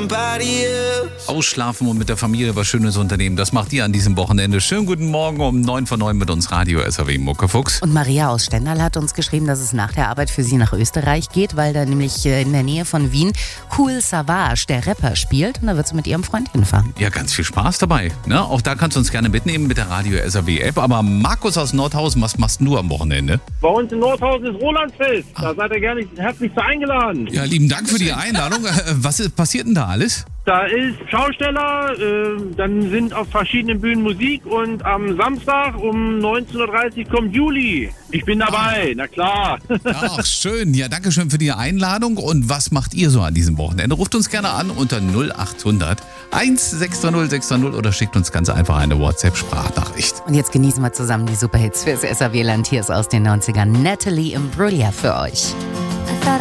somebody else. Ausschlafen und mit der Familie was Schönes unternehmen. Das macht ihr an diesem Wochenende. Schönen guten Morgen um 9 vor 9 mit uns Radio SAW Muckefuchs. Und Maria aus Stendal hat uns geschrieben, dass es nach der Arbeit für sie nach Österreich geht, weil da nämlich in der Nähe von Wien Kool Savas, der Rapper, spielt. Und da wird sie mit ihrem Freund hinfahren. Ja, ganz viel Spaß dabei. Ne? Auch da kannst du uns gerne mitnehmen mit der Radio SAW App. Aber Markus aus Nordhausen, was machst du am Wochenende? Bei uns in Nordhausen ist Rolandsfest. Da seid ihr gerne herzlich zu eingeladen. Ja, lieben Dank für die Einladung. Was passiert denn da alles? Da ist Schausteller, dann sind auf verschiedenen Bühnen Musik und am Samstag um 19.30 Uhr kommt Juli. Ich bin dabei, na klar. Ach, schön. Ja, danke schön für die Einladung. Und was macht ihr so an diesem Wochenende? Ruft uns gerne an unter 0800 1630 630 oder schickt uns ganz einfach eine WhatsApp-Sprachnachricht. Und jetzt genießen wir zusammen die Superhits fürs SAW-Land. Hier ist aus den 90ern Natalie Imbruglia für euch.